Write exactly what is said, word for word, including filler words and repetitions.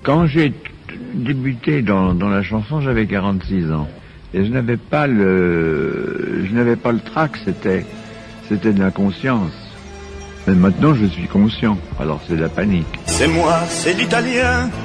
Quand j'ai t- débuté dans, dans la chanson, j'avais quarante-six ans. Et je n'avais pas le, je n'avais pas le trac, c'était, c'était de l'inconscience. Mais maintenant, je suis conscient. Alors c'est de la panique. C'est moi, c'est l'italien,